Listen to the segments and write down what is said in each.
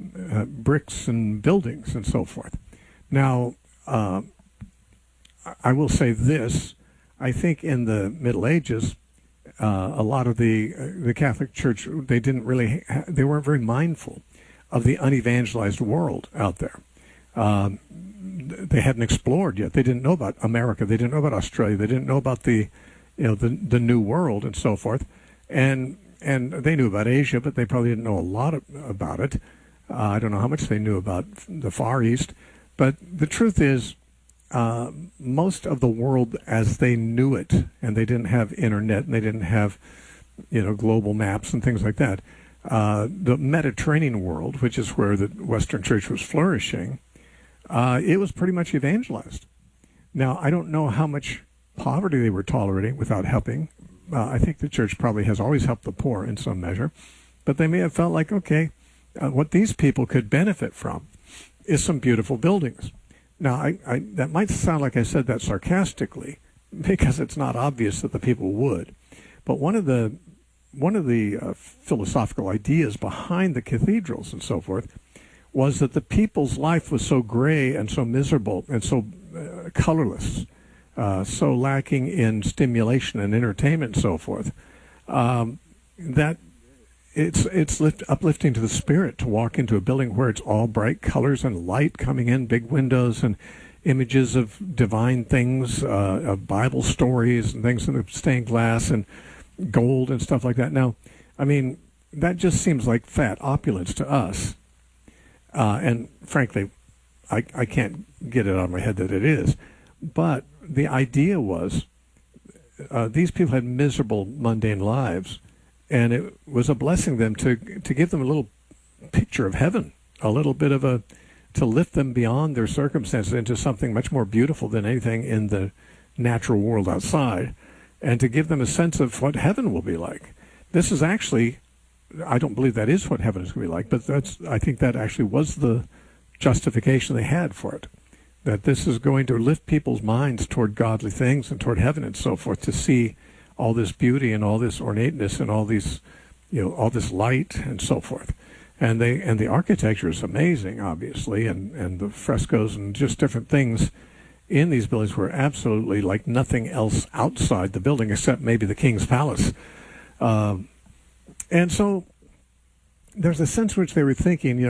bricks and buildings and so forth. Now, I will say this. I think in the Middle Ages, a lot of the Catholic Church, they weren't very mindful of the unevangelized world out there. They hadn't explored yet. They didn't know about America. They didn't know about Australia. They didn't know about the New World and so forth. And they knew about Asia, but they probably didn't know a lot about it. I don't know how much they knew about the Far East. But the truth is, most of the world as they knew it, and they didn't have internet, and they didn't have, global maps and things like that. The Mediterranean world, which is where the Western Church was flourishing, it was pretty much evangelized. Now, I don't know how much poverty they were tolerating without helping. I think the church probably has always helped the poor in some measure, but they may have felt like, okay, what these people could benefit from is some beautiful buildings. Now, I that might sound like I said that sarcastically, because it's not obvious that the people would. But one of the philosophical ideas behind the cathedrals and so forth was that the people's life was so gray and so miserable and so colorless, so lacking in stimulation and entertainment and so forth, that it's uplifting to the spirit to walk into a building where it's all bright colors and light coming in, big windows and images of divine things, of Bible stories and things in the stained glass and gold and stuff like that. Now, I mean, that just seems like fat opulence to us. And frankly, I can't get it out of my head that it is. But the idea was these people had miserable, mundane lives, and it was a blessing them to give them a little picture of heaven, a little bit of to lift them beyond their circumstances into something much more beautiful than anything in the natural world outside, and to give them a sense of what heaven will be like. This is actually, I don't believe that is what heaven is going to be like, but I think that actually was the justification they had for it, that this is going to lift people's minds toward godly things and toward heaven and so forth, to see all this beauty and all this ornateness and all these, all this light and so forth. And the architecture is amazing, obviously, and the frescoes and just different things in these buildings were absolutely like nothing else outside the building except maybe the King's Palace. And so there's a sense in which they were thinking,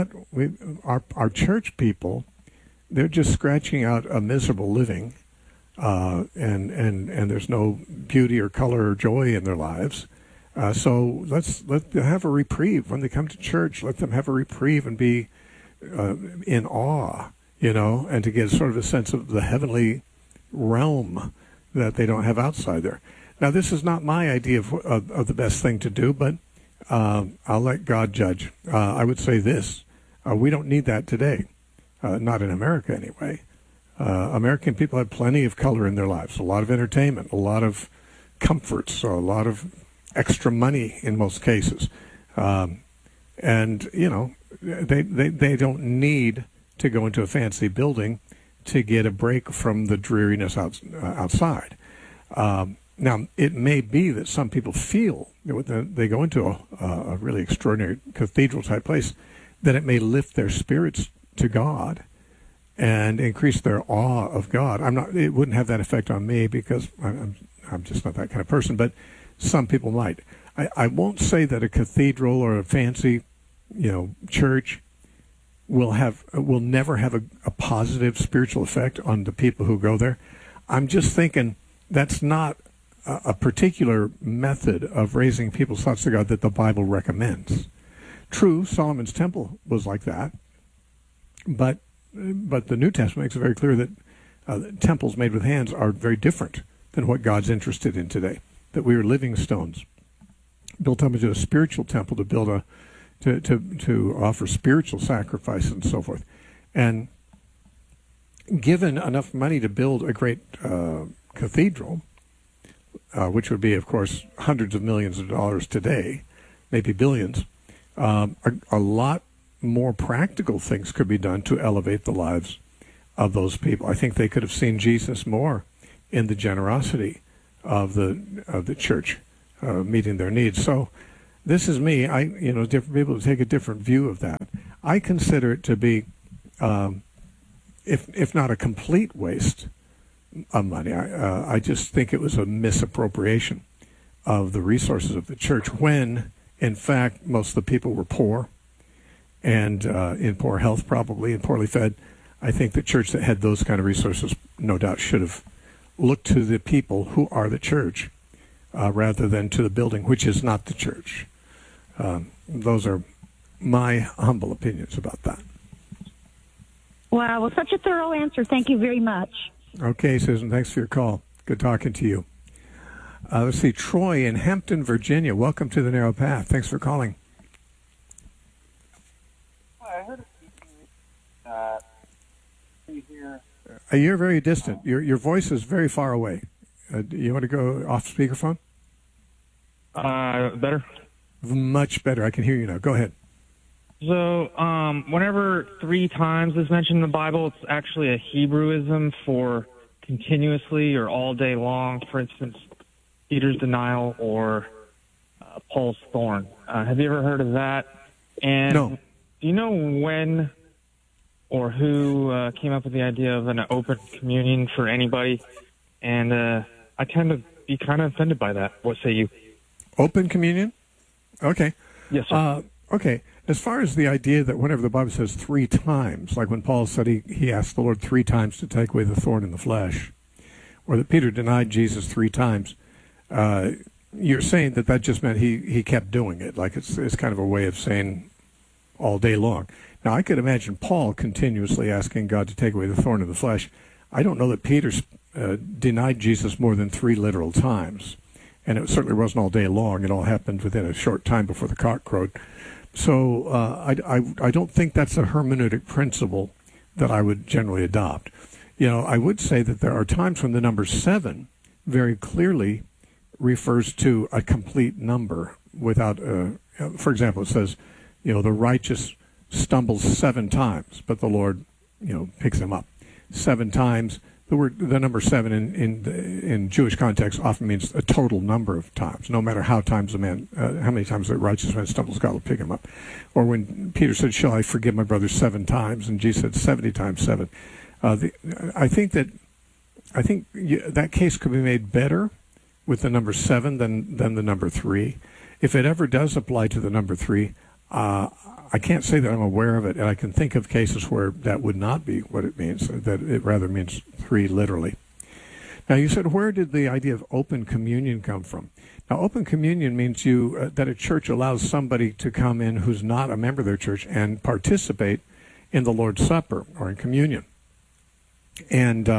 our church people, they're just scratching out a miserable living, and there's no beauty or color or joy in their lives. So let them have a reprieve when they come to church. Let them have a reprieve and be in awe, and to get sort of a sense of the heavenly realm that they don't have outside there. Now, this is not my idea of the best thing to do, but I'll let God judge. I would say this. We don't need that today, not in America anyway. American people have plenty of color in their lives, a lot of entertainment, a lot of comforts, a lot of extra money in most cases. And, they don't need to go into a fancy building to get a break from the dreariness outside. Now, it may be that some people feel that they go into a really extraordinary cathedral-type place, that it may lift their spirits to God and increase their awe of God. It wouldn't have that effect on me because I'm just not that kind of person, but some people might. I won't say that a cathedral or a fancy, church will never have a positive spiritual effect on the people who go there. I'm just thinking that's not a particular method of raising people's thoughts to God that the Bible recommends. True, Solomon's temple was like that, but the New Testament makes it very clear that temples made with hands are very different than what God's interested in today. That we are living stones, built up into a spiritual temple to build to offer spiritual sacrifice and so forth. And given enough money to build a great cathedral, which would be, of course, hundreds of millions of dollars today, maybe billions, a lot more practical things could be done to elevate the lives of those people. I think they could have seen Jesus more in the generosity of the church, meeting their needs. So this is me. Different people take a different view of that. I consider it to be, if not a complete waste of money, I just think it was a misappropriation of the resources of the church when, in fact, most of the people were poor and in poor health probably and poorly fed. I think the church that had those kind of resources no doubt should have looked to the people who are the church rather than to the building, which is not the church. Those are my humble opinions about that. Wow, well, such a thorough answer. Thank you very much. Okay, Susan, thanks for your call. Good talking to you. Let's see, Troy in Hampton, Virginia. Welcome to the Narrow Path. Thanks for calling. Hi, I heard a here. You're very distant. Your voice is very far away. Do you want to go off speakerphone? Better? Much better. I can hear you now. Go ahead. So, whenever 3 times is mentioned in the Bible, it's actually a Hebrewism for continuously or all day long. For instance, Peter's denial or Paul's thorn. Have you ever heard of that? And no. Do you know when or who came up with the idea of an open communion for anybody? And I tend to be kind of offended by that. What say you? Open communion? Okay. Yes, sir. Okay. As far as the idea that whenever the Bible says 3 times, like when Paul said he asked the Lord 3 times to take away the thorn in the flesh, or that Peter denied Jesus 3 times, you're saying that just meant he kept doing it, like it's kind of a way of saying all day long. Now, I could imagine Paul continuously asking God to take away the thorn in the flesh. I don't know that Peter denied Jesus more than 3 literal times, and it certainly wasn't all day long. It all happened within a short time before the cock crowed. So I don't think that's a hermeneutic principle that I would generally adopt. I would say that there are times when the number 7 very clearly refers to a complete number without, for example, it says, the righteous stumbles 7 times, but the Lord, picks him up 7 times. The number 7 in Jewish context often means a total number of times. No matter how many times the righteous man stumbles, God will pick him up. Or when Peter said, "Shall I forgive my brother 7 times?" and Jesus said 70 times 7. I think that case could be made better with the number 7 than the number 3. If it ever does apply to the number 3, I can't say that I'm aware of it, and I can think of cases where that would not be what it means, that it rather means 3 literally. Now, you said, where did the idea of open communion come from? Now, open communion means that a church allows somebody to come in who's not a member of their church and participate in the Lord's Supper or in communion. And,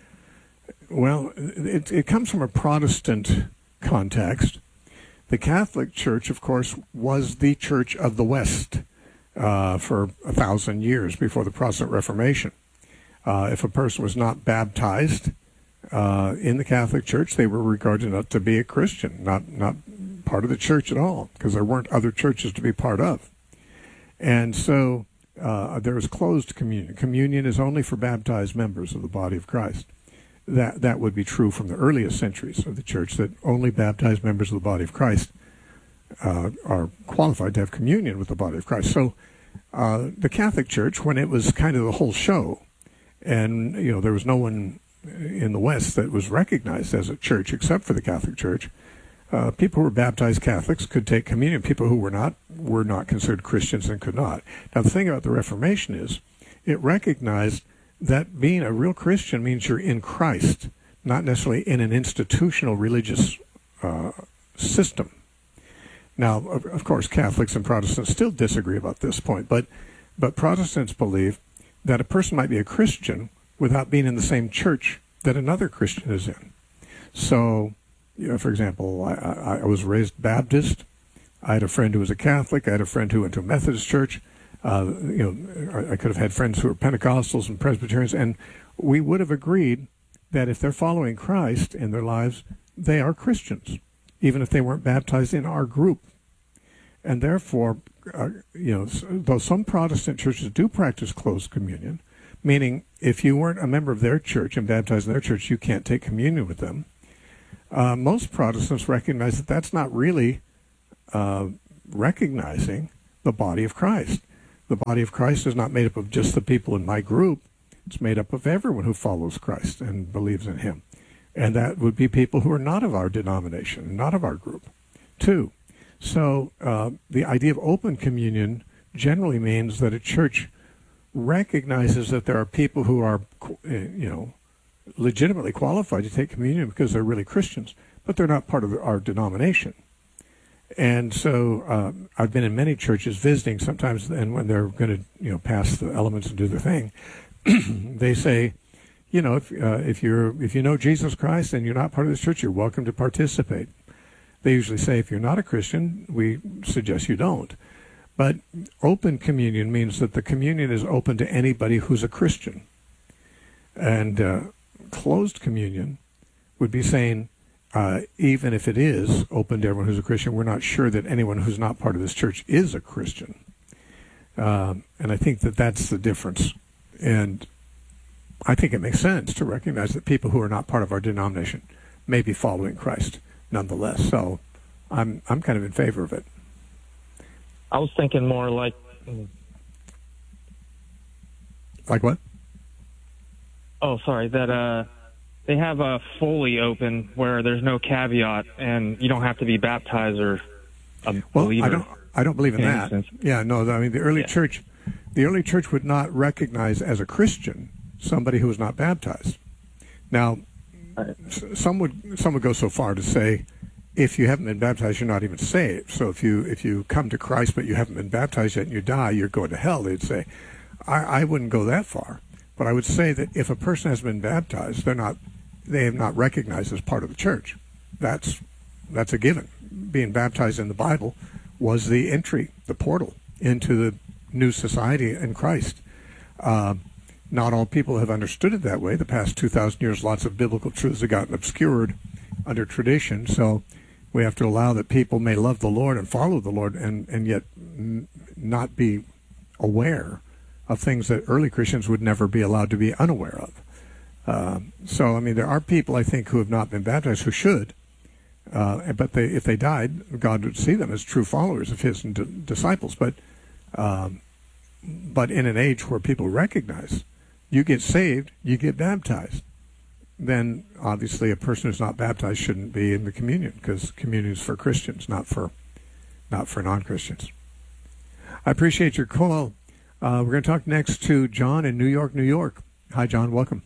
it comes from a Protestant context. The Catholic Church, of course, was the church of the West for 1,000 years before the Protestant Reformation. If a person was not baptized in the Catholic Church, they were regarded not to be a Christian, not part of the church at all, because there weren't other churches to be part of. And so there was closed communion. Communion is only for baptized members of the body of Christ. That would be true from the earliest centuries of the church, that only baptized members of the body of Christ are qualified to have communion with the body of Christ. So the Catholic Church, when it was kind of the whole show, and there was no one in the West that was recognized as a church except for the Catholic Church, people who were baptized Catholics could take communion. People who were not considered Christians and could not. Now, the thing about the Reformation is it recognized that being a real Christian means you're in Christ, not necessarily in an institutional religious system. Now, of course, Catholics and Protestants still disagree about this point, but Protestants believe that a person might be a Christian without being in the same church that another Christian is in. So, for example, I was raised Baptist. I had a friend who was a Catholic. I had a friend who went to a Methodist church. I could have had friends who were Pentecostals and Presbyterians, and we would have agreed that if they're following Christ in their lives, they are Christians, even if they weren't baptized in our group. And therefore, though some Protestant churches do practice closed communion, meaning if you weren't a member of their church and baptized in their church, you can't take communion with them, most Protestants recognize that that's not really recognizing the body of Christ. The body of Christ is not made up of just the people in my group. It's made up of everyone who follows Christ and believes in him. And that would be people who are not of our denomination, not of our group, too. So the idea of open communion generally means that a church recognizes that there are people who are, legitimately qualified to take communion because they're really Christians, but they're not part of our denomination. And so I've been in many churches visiting sometimes, and when they're going to, pass the elements and do the thing, they say, if you know Jesus Christ and you're not part of this church, you're welcome to participate. They usually say, if you're not a Christian, we suggest you don't. But open communion means that the communion is open to anybody who's a Christian. And closed communion would be saying, even if it is open to everyone who's a Christian, we're not sure that anyone who's not part of this church is a Christian. And I think that that's the difference. And I think it makes sense to recognize that people who are not part of our denomination may be following Christ nonetheless. So I'm kind of in favor of it. I was thinking more like... Like what? Oh, sorry, that they have a fully open where there's no caveat and you don't have to be baptized or a believer. I don't believe in that. Instance. Yeah, no, I mean the early church would not recognize as a Christian somebody who was not baptized. Now, some would go so far to say, if you haven't been baptized, you're not even saved. So if you come to Christ but you haven't been baptized yet and you die, you're going to hell. They'd say, I wouldn't go that far, but I would say that if a person has been baptized, they have not recognized as part of the church. That's a given. Being baptized in the Bible was the entry, the portal into the new society in Christ. Not all people have understood it that way. The past 2,000 years, lots of biblical truths have gotten obscured under tradition. So we have to allow that people may love the Lord and follow the Lord and yet not be aware of things that early Christians would never be allowed to be unaware of. So, I mean, there are people, I think, who have not been baptized who should, but if they died, God would see them as true followers of His and disciples. But in an age where people recognize you get saved, you get baptized, then obviously a person who's not baptized shouldn't be in the communion, because communion is for Christians, not for non-Christians. I appreciate your call. We're going to talk next to John in New York, New York. Hi, John. Welcome.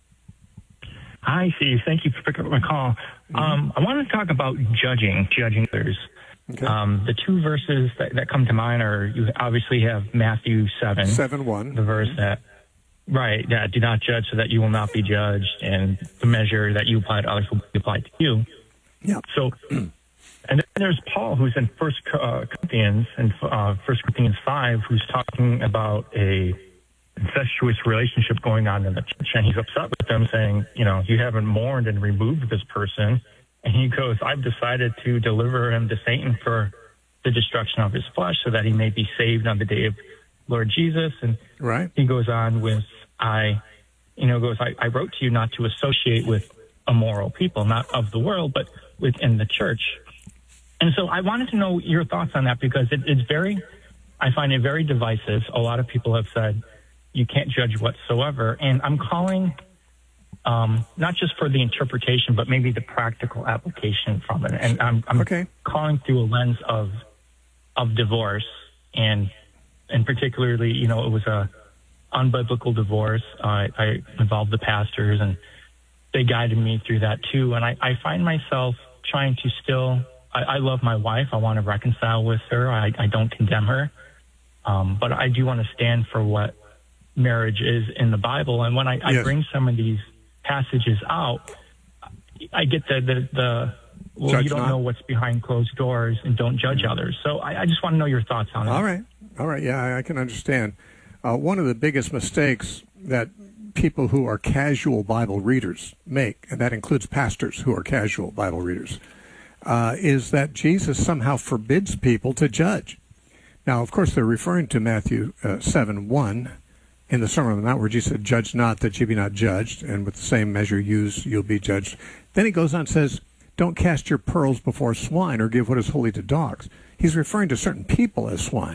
Hi, Steve. Thank you for picking up my call. I wanted to talk about judging others. Okay. The two verses that come to mind are, you obviously have Matthew 7:1, the verse that, right, that do not judge so that you will not be judged, and the measure that you apply to others will be applied to you. Yeah. So, and then there's Paul, who's in 1 Corinthians, and 1 Corinthians 5, who's talking about a incestuous relationship going on in the church, and he's upset with them, saying, you haven't mourned and removed this person. And he goes, I've decided to deliver him to Satan for the destruction of his flesh so that he may be saved on the day of Lord Jesus. And right. He goes on with, I wrote to you not to associate with immoral people, not of the world, but within the church. And so I wanted to know your thoughts on that, because I find it very divisive. A lot of people have said you can't judge whatsoever. And I'm calling, not just for the interpretation, but maybe the practical application from it. And I'm calling through a lens of divorce, and particularly, it was a unbiblical divorce. I involved the pastors, and they guided me through that too. And I find myself trying to still, I love my wife. I want to reconcile with her. I don't condemn her. But I do want to stand for what marriage is in the Bible. And when I bring some of these passages out, I get the Judge you don't know what's behind closed doors, and don't judge others. So I just want to know your thoughts on it. All right. Yeah, I can understand. One of the biggest mistakes that people who are casual Bible readers make, and that includes pastors who are casual Bible readers, is that Jesus somehow forbids people to judge. Now, of course, they're referring to Matthew 7:1 in the Sermon on the Mount, where Jesus said, judge not that ye be not judged, and with the same measure used, you'll be judged. Then he goes on and says, don't cast your pearls before swine or give what is holy to dogs. He's referring to certain people as swine,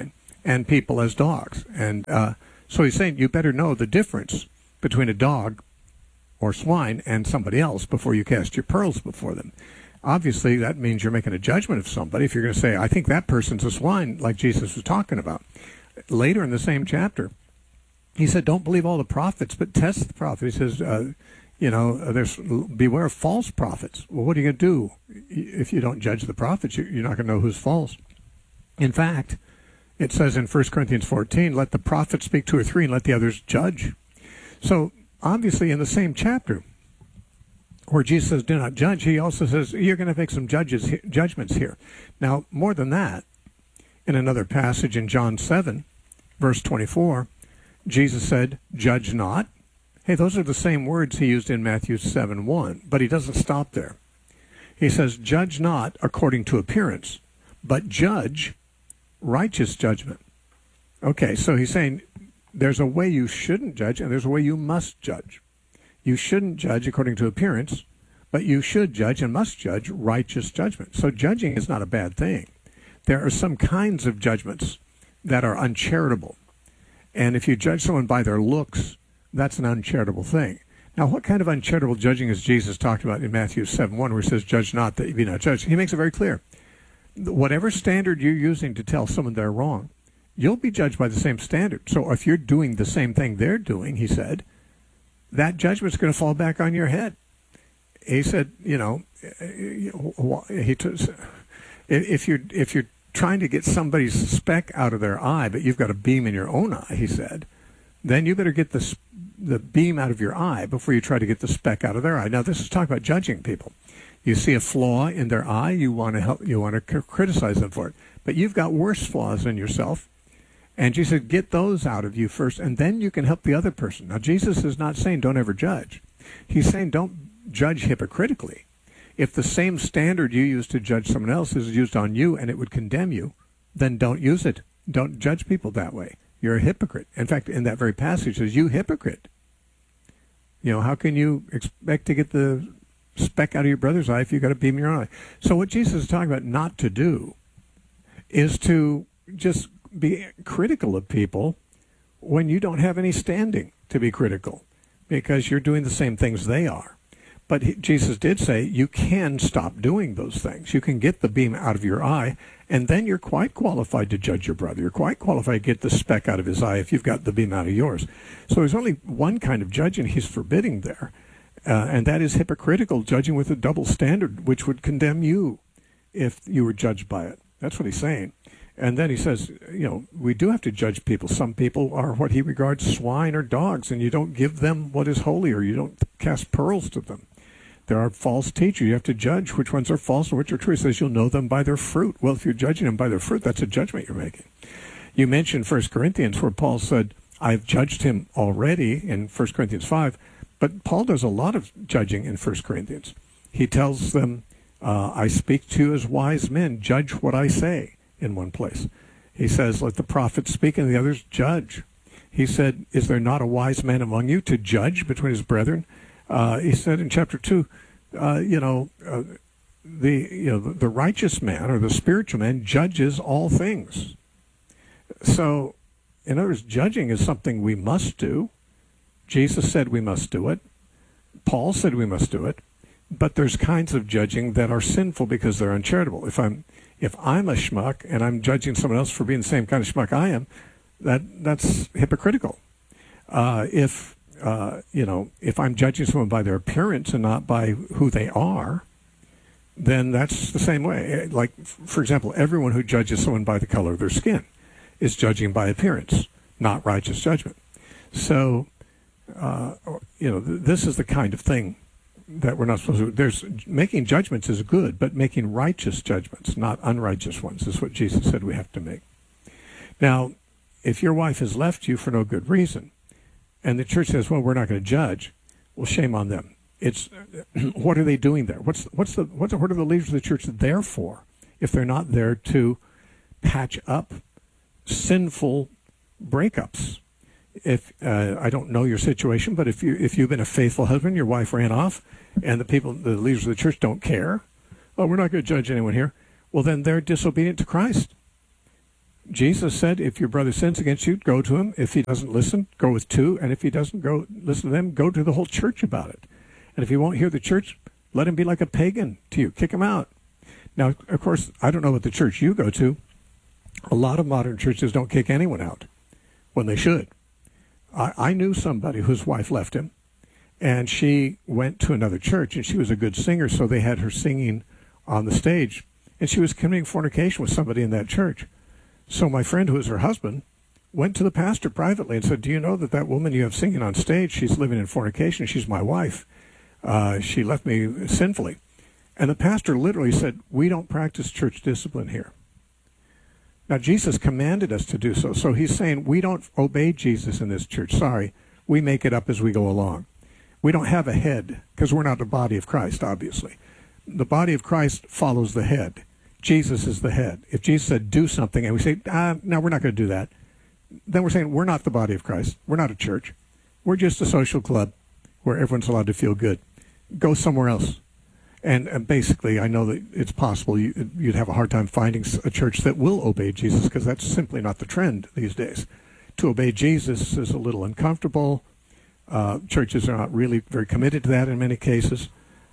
and people as dogs. And so he's saying you better know the difference between a dog or swine and somebody else before you cast your pearls before them. Obviously, that means you're making a judgment of somebody. If you're going to say, I think that person's a swine, like Jesus was talking about. Later in the same chapter, he said, don't believe all the prophets, but test the prophet. He says, there's beware of false prophets. Well, what are you going to do if you don't judge the prophets? You're not going to know who's false. In fact, it says in 1 Corinthians 14, let the prophet speak 2 or 3 and let the others judge. So obviously in the same chapter where Jesus says do not judge, he also says you're going to make some judgments here. Now, more than that, in another passage in John 7, verse 24, Jesus said, judge not. Hey, those are the same words he used in Matthew 7:1, but he doesn't stop there. He says, judge not according to appearance, but judge righteous judgment. Okay, so he's saying there's a way you shouldn't judge and there's a way you must judge. You shouldn't judge according to appearance, but you should judge and must judge righteous judgment. So judging is not a bad thing. There are some kinds of judgments that are uncharitable. And if you judge someone by their looks, that's an uncharitable thing. Now, what kind of uncharitable judging is Jesus talked about in Matthew 7:1, where he says, judge not that you be not judged? He makes it very clear. Whatever standard you're using to tell someone they're wrong, you'll be judged by the same standard. So if you're doing the same thing they're doing, he said, that judgment's going to fall back on your head. He said, if you're trying to get somebody's speck out of their eye, but you've got a beam in your own eye, he said, then you better get the beam out of your eye before you try to get the speck out of their eye. Now, this is talking about judging people. You see a flaw in their eye, you want to criticize them for it. But you've got worse flaws in yourself. And Jesus said, get those out of you first, and then you can help the other person. Now, Jesus is not saying don't ever judge. He's saying don't judge hypocritically. If the same standard you use to judge someone else is used on you and it would condemn you, then don't use it. Don't judge people that way. You're a hypocrite. In fact, in that very passage, it says, you hypocrite. How can you expect to get the speck out of your brother's eye if you've got a beam in your eye? So what Jesus is talking about not to do is to just be critical of people when you don't have any standing to be critical because you're doing the same things they are. But Jesus did say you can stop doing those things. You can get the beam out of your eye, and then you're quite qualified to judge your brother. You're quite qualified to get the speck out of his eye if you've got the beam out of yours. So there's only one kind of judging he's forbidding there, and that is hypocritical judging with a double standard, which would condemn you if you were judged by it. That's what he's saying. And then he says, we do have to judge people. Some people are what he regards swine or dogs, and you don't give them what is holy, or you don't cast pearls to them. There are false teachers. You have to judge which ones are false and which are true. He says you'll know them by their fruit. Well, if you're judging them by their fruit, that's a judgment you're making. You mentioned 1 Corinthians where Paul said, I've judged him already in 1 Corinthians 5. But Paul does a lot of judging in 1 Corinthians. He tells them, I speak to you as wise men. Judge what I say in one place. He says, let the prophets speak and the others judge. He said, is there not a wise man among you to judge between his brethren? He said in chapter 2, the righteous man or the spiritual man judges all things. So, in other words, judging is something we must do. Jesus said we must do it. Paul said we must do it. But there's kinds of judging that are sinful because they're uncharitable. If I'm a schmuck and I'm judging someone else for being the same kind of schmuck I am, that's hypocritical. If I'm judging someone by their appearance and not by who they are, then that's the same way. Like, for example, everyone who judges someone by the color of their skin is judging by appearance, not righteous judgment. So, this is the kind of thing that we're not supposed to. Making judgments is good, but making righteous judgments, not unrighteous ones, is what Jesus said we have to make. Now, if your wife has left you for no good reason, and the church says, well, we're not going to judge, well, shame on them. It's what are they doing there? What are the leaders of the church there for if they're not there to patch up sinful breakups? If I don't know your situation, but if you've been a faithful husband, your wife ran off, and the leaders of the church don't care, oh, we're not going to judge anyone here. Well, then they're disobedient to Christ. Jesus said, if your brother sins against you, go to him. If he doesn't listen, go with two. And if he doesn't go listen to them, go to the whole church about it. And if he won't hear the church, let him be like a pagan to you. Kick him out. Now, of course, I don't know what the church you go to. A lot of modern churches don't kick anyone out when they should. I knew somebody whose wife left him, and she went to another church, and she was a good singer, so they had her singing on the stage. And she was committing fornication with somebody in that church. So my friend, who was her husband, went to the pastor privately and said, do you know that woman you have singing on stage, she's living in fornication. She's my wife. She left me sinfully. And the pastor literally said, we don't practice church discipline here. Now, Jesus commanded us to do so. So he's saying we don't obey Jesus in this church. Sorry, we make it up as we go along. We don't have a head because we're not the body of Christ, obviously. The body of Christ follows the head. Jesus is the head. If Jesus said do something and we say, no, we're not going to do that, then we're saying we're not the body of Christ. We're not a church. We're just a social club where everyone's allowed to feel good. Go somewhere else. And basically, I know that it's possible you'd have a hard time finding a church that will obey Jesus because that's simply not the trend these days. To obey Jesus is a little uncomfortable. Churches are not really very committed to that in many cases.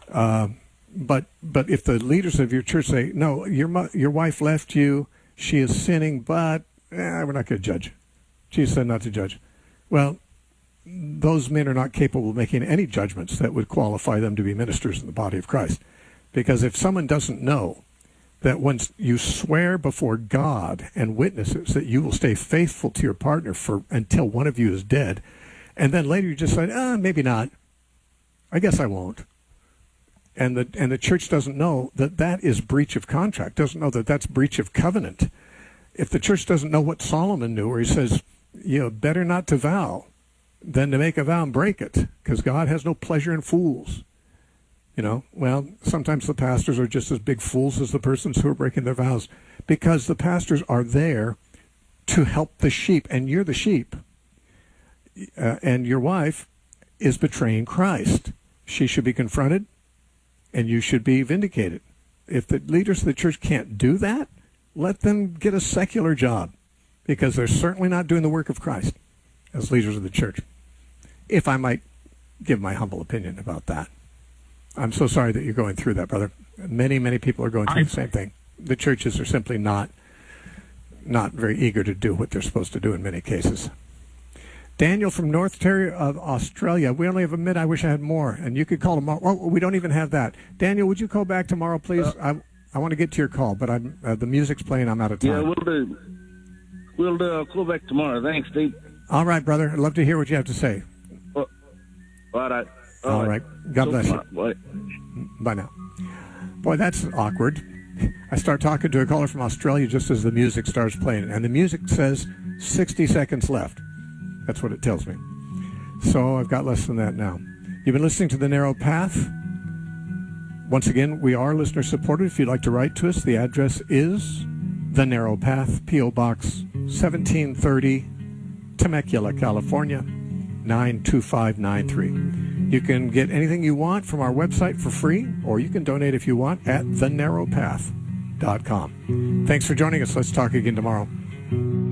But if the leaders of your church say, no, your wife left you, she is sinning, but we're not going to judge. Jesus said not to judge. Well, those men are not capable of making any judgments that would qualify them to be ministers in the body of Christ. Because if someone doesn't know that once you swear before God and witnesses that you will stay faithful to your partner until one of you is dead, and then later you just say, maybe not, I guess I won't. And the church doesn't know that is breach of contract, doesn't know that that's breach of covenant. If the church doesn't know what Solomon knew, where he says, better not to vow than to make a vow and break it, because God has no pleasure in fools. Well, sometimes the pastors are just as big fools as the persons who are breaking their vows, because the pastors are there to help the sheep, and you're the sheep. And your wife is betraying Christ. She should be confronted, and you should be vindicated. If the leaders of the church can't do that, let them get a secular job, because they're certainly not doing the work of Christ as leaders of the church. If I might give my humble opinion about that. I'm so sorry that you're going through that, brother. Many, many people are going through the same thing. The churches are simply not very eager to do what they're supposed to do in many cases. Daniel from North Terrier of Australia. We only have a minute. I wish I had more. And you could call tomorrow. Oh, we don't even have that. Daniel, would you call back tomorrow, please? I want to get to your call, but the music's playing. I'm out of time. Yeah, we'll do. We'll do. I'll call back tomorrow. Thanks, Steve. All right, brother. I'd love to hear what you have to say. All right. All right. God bless you. Bye. Bye now. Boy, that's awkward. I start talking to a caller from Australia just as the music starts playing, and the music says 60 seconds left. That's what it tells me. So I've got less than that now. You've been listening to The Narrow Path. Once again, we are listener-supported. If you'd like to write to us, the address is The Narrow Path, P.O. Box 1730, Temecula, California, 92593. You can get anything you want from our website for free, or you can donate if you want at thenarrowpath.com. Thanks for joining us. Let's talk again tomorrow.